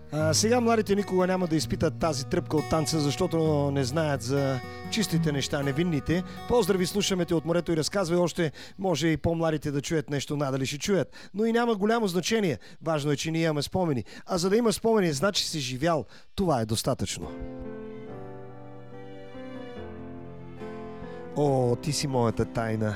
Сега младите никога няма да изпитат тази тръпка от танца, защото не знаят за чистите неща, невинните. Поздрави, слушаме те от морето и разказвай още. Може и по-младите да чуят нещо, надали ще чуят. Но и няма голямо значение. Важно е, че ние имаме спомени. А за да има спомени, значи си живял. Това е достатъчно. О, ти си моята тайна.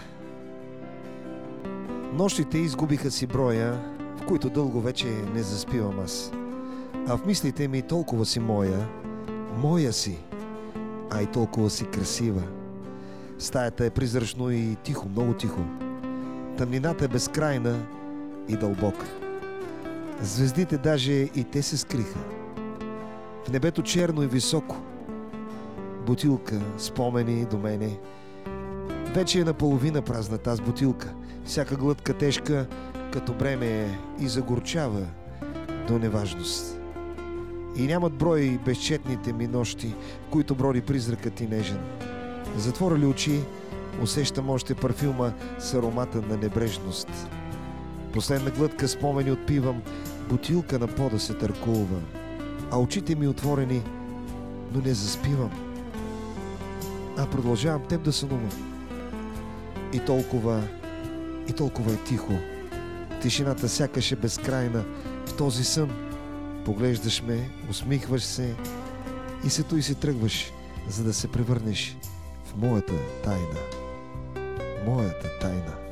Нощите изгубиха си броя, в които дълго вече не заспивам аз. А в мислите ми толкова си моя си, а и толкова си красива. Стаята е призрачно и тихо, много тихо. Тъмнината е безкрайна и дълбока. Звездите даже и те се скриха. В небето черно и високо. Бутилка, спомени до мене. Вече е наполовина празна тази бутилка. Всяка глътка тежка, като бреме и загорчава до неважност. И нямат брой безчетните ми нощи, в които броди призракът и нежен. Затворя ли очи, усещам още парфюма с аромата на небрежност. Последна глътка спомени отпивам, бутилка на пода се търкулва, а очите ми отворени, но не заспивам. А продължавам теб да сънувам. И толкова е тихо. Тишината сякаш е безкрайна. В този сън поглеждаш ме, усмихваш се и се той си тръгваш, за да се превърнеш в моята тайна. Моята тайна.